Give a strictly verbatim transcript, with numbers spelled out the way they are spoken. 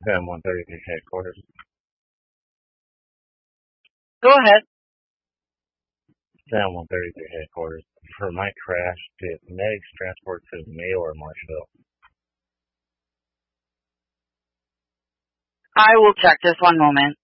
Sam one thirty-three headquarters. Go ahead. Sam one thirty-three headquarters. For my crash, did medics transport to Mayo or Marshville? I will check. Just one moment.